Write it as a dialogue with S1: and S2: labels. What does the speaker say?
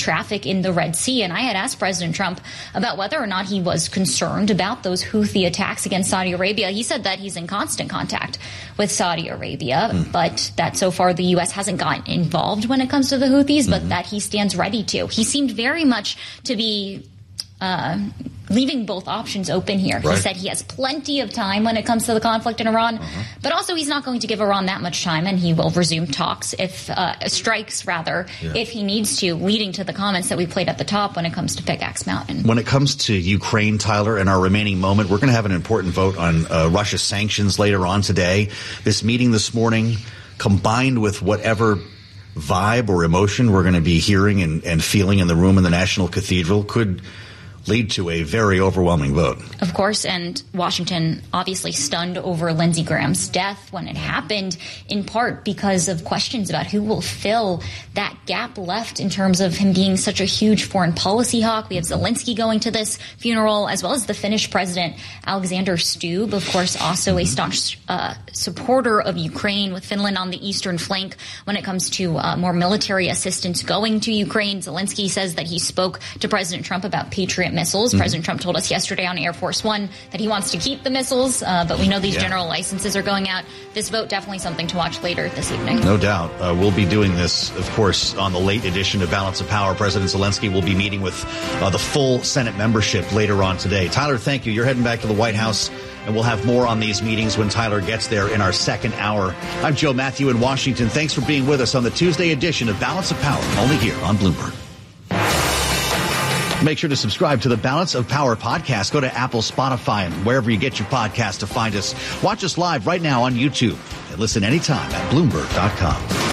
S1: traffic in the Red Sea. And I had asked President Trump about whether or not he was concerned about those Houthi attacks against Saudi Arabia. He said that he's in constant contact with Saudi Arabia, but that so far the U.S. hasn't gotten involved when it comes to the Houthis, but that he stands ready to. He seemed very much to be leaving both options open here. Right. He said he has plenty of time when it comes to the conflict in Iran, but also he's not going to give Iran that much time, and he will resume talks if if he needs to, leading to the comments that we played at the top when it comes to Pickaxe Mountain.
S2: When it comes to Ukraine, Tyler, in our remaining moment, we're going to have an important vote on Russia sanctions later on today. This meeting this morning, combined with whatever vibe or emotion we're going to be hearing and feeling in the room in the National Cathedral, could lead to a very overwhelming vote.
S1: Of course, and Washington obviously stunned over Lindsey Graham's death when it happened, in part because of questions about who will fill that gap left in terms of him being such a huge foreign policy hawk. We have Zelensky going to this funeral, as well as the Finnish president, Alexander Stubb, of course, also a staunch supporter of Ukraine, with Finland on the eastern flank when it comes to more military assistance going to Ukraine. Zelensky says that he spoke to President Trump about Patriot missiles. President Trump told us yesterday on Air Force One that he wants to keep the missiles, but we know these general licenses are going out. This vote, definitely something to watch later this evening.
S2: No doubt. We'll be doing this, of course, on the late edition of Balance of Power. President Zelensky will be meeting with the full Senate membership later on today. Tyler, thank you. You're heading back to the White House, and we'll have more on these meetings when Tyler gets there in our second hour. I'm Joe Matthew in Washington. Thanks for being with us on the Tuesday edition of Balance of Power, only here on Bloomberg. Make sure to subscribe to the Balance of Power podcast. Go to Apple, Spotify, and wherever you get your podcast to find us. Watch us live right now on YouTube and listen anytime at Bloomberg.com.